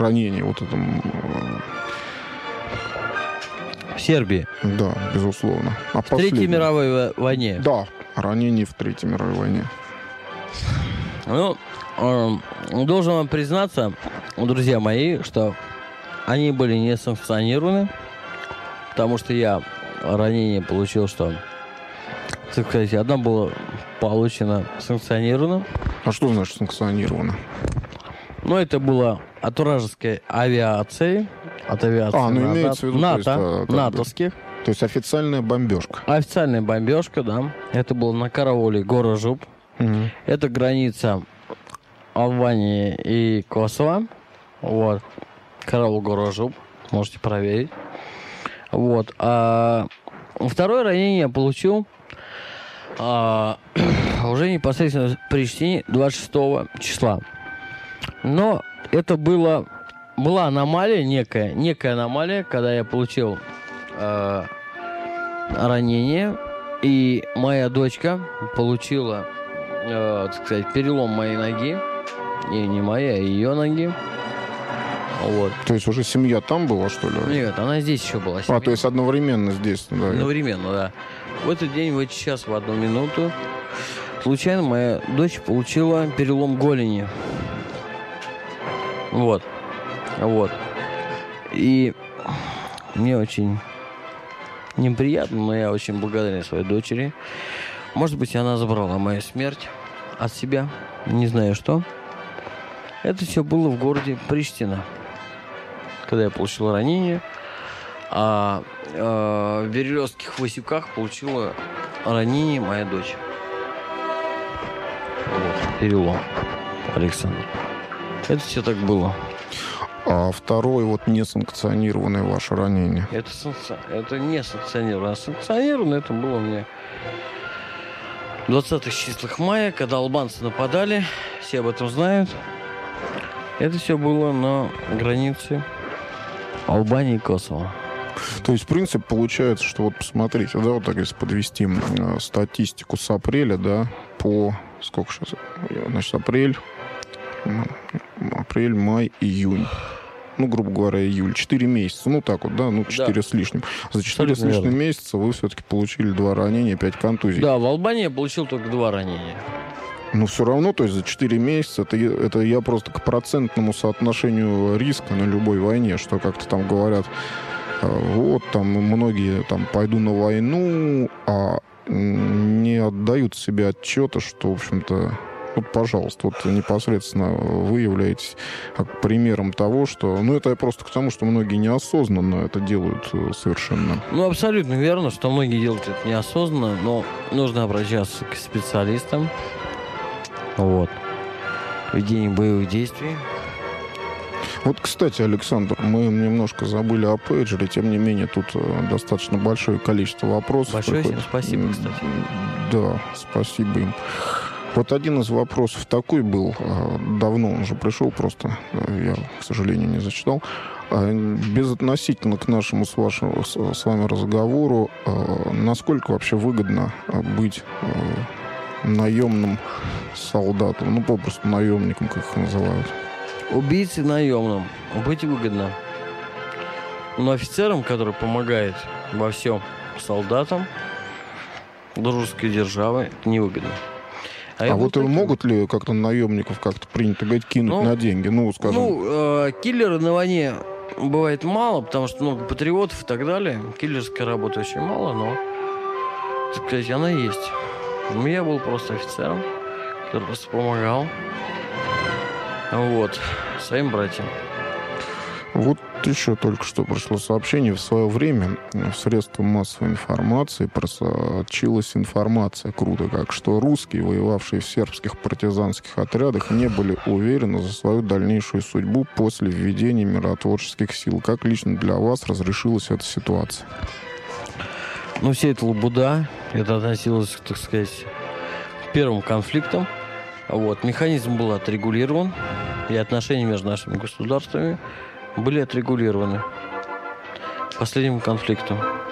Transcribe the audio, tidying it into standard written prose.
ранение вот это... В Сербии? Да, безусловно. А в Третьей мировой войне? Да, ранение в Третьей мировой войне. Ну, должен вам признаться, друзья мои, что они были не санкционированы, потому что я ранение получил, что, так сказать, одно было получено санкционировано. А что значит санкционировано? Ну, это было от вражеской авиации, от авиации имеется в виду, НАТО, натовских. То есть официальная бомбежка. Официальная бомбежка, да. Это было на карауле Горожуб. Угу. Это граница Албании и Косово. Вот. Караул Горожуб. Можете проверить. Вот. А второе ранение я получил уже непосредственно в Приштине 26 числа. Но это была аномалия, некая аномалия, когда я получил ранение, и моя дочка получила, так сказать, перелом моей ноги. И не моя, а ее ноги. Вот. То есть уже семья там была, что ли? Нет, она здесь еще была. Семья. То есть одновременно здесь, да? Одновременно, да. В этот день, в этот час, в 1 минуту, случайно моя дочь получила перелом голени. Вот. И мне очень неприятно, но я очень благодарен своей дочери. Может быть, она забрала мою смерть от себя. Не знаю что. Это все было в городе Приштина, когда я получил ранение. А в Верелёзских Васюках получила ранение моя дочь. Вот, перелом, Александр. Это все так было. А второе, вот несанкционированное ваше ранение? Это не санкционированное. А санкционированное это было мне в 20-х числах мая, когда албанцы нападали. Все об этом знают. Это все было на границе Албании и Косово. То есть, в принципе, получается, что вот посмотрите, да, вот так если подвести статистику с апреля, да, по... Сколько сейчас? Значит, апрель, май, июнь. Ну, грубо говоря, июль. 4 месяца. Ну, так вот, да, 4 да. с лишним. За 4 с лишним месяца вы все-таки получили 2 ранения, 5 контузий. Да, в Албании я получил только 2 ранения. Но все равно, то есть за 4 месяца, это я просто к процентному соотношению риска на любой войне, что как-то там говорят, вот там многие там пойду на войну, а не отдают себе отчета, что, в общем-то, вот, пожалуйста, вот непосредственно вы являетесь примером того, что... Ну, это просто к тому, что многие неосознанно это делают совершенно. Ну, абсолютно верно, что многие делают это неосознанно, но нужно обращаться к специалистам. Вот. Ведение боевых действий. Вот, кстати, Александр, мы немножко забыли о пейджере, тем не менее, тут достаточно большое количество вопросов. Большое всем спасибо, кстати. Да, спасибо им. Вот один из вопросов такой был, давно он уже пришел, просто я, к сожалению, не зачитал. Безотносительно к нашему с вами разговору, насколько вообще выгодно быть наемным солдатом, ну, попросту наемником, как их называют? Убийце наемным быть выгодно. Но офицерам, который помогает во всем солдатам дружеской державы, невыгодно. А вот могут ли как-то наемников, как-то принято говорить, кинуть на деньги? Ну, скажем... Киллеры на войне бывает мало, потому что много патриотов и так далее. Киллерской работы очень мало, но, так сказать, она есть. Я был просто офицером, который просто помогал своим братьям. Вот еще только что пришло сообщение. В свое время в средствах массовой информации просочилась информация, круто как, что русские, воевавшие в сербских партизанских отрядах, не были уверены за свою дальнейшую судьбу после введения миротворческих сил. Как лично для вас разрешилась эта ситуация? Ну, все это лабуда. Это относилось, так сказать, к первым конфликтам. Механизм был отрегулирован, и отношения между нашими государствами были отрегулированы последним конфликтом.